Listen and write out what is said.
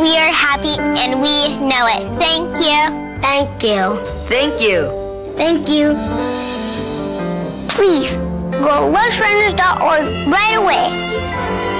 We are happy and we know it. Thank you. Thank you. Thank you. Thank you. Please go to lushrunners.org right away.